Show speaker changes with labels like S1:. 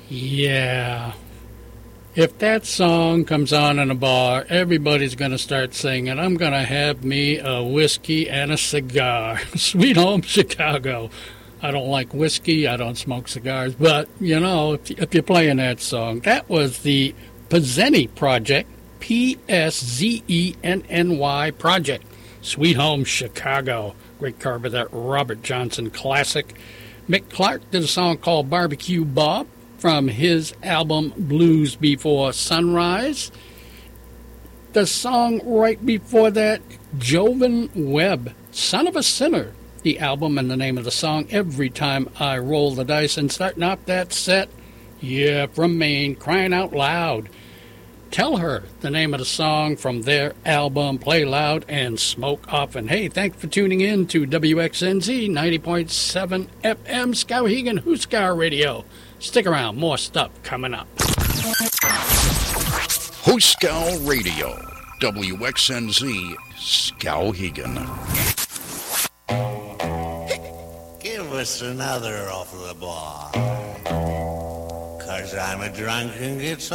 S1: Yeah. If that song comes on in a bar, everybody's going to start singing, I'm going to have me a whiskey and a cigar. Sweet Home Chicago. I don't like whiskey, I don't smoke cigars, but, if you're playing that song, that was the Pzenny Project, Pzenny Project. Sweet Home Chicago. Great cover of that Robert Johnson classic. Mick Clark did a song called Barbecue Bob from his album Blues Before Sunrise. The song right before that, Jovan Webb, Son of a Sinner. The album and the name of the song, Every Time I Roll the Dice. And starting off that set, from Maine, Crying Out Loud. Tell Her, the name of the song from their album, Play Loud and Smoke Often. Hey, thanks for tuning in to WXNZ 90.7 FM Skowhegan Huskar Radio. Stick around, more stuff coming up.
S2: Huskar Radio, WXNZ Skowhegan.
S3: Give us another off the bar, 'cause I'm a drunken guitar